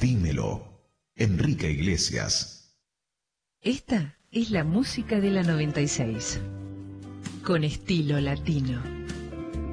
Dímelo, Enrique Iglesias. Esta es la música de la 96, con estilo latino.